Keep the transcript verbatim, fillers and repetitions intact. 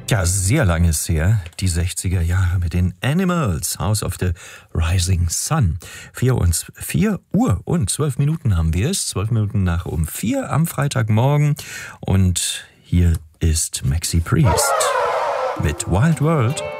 Ja, sehr lange ist her, die sechziger Jahre mit den Animals, House of the Rising Sun. Vier, und, vier Uhr und zwölf Minuten haben wir es, zwölf Minuten nach um vier am Freitagmorgen. Und hier ist Maxi Priest mit Wild World.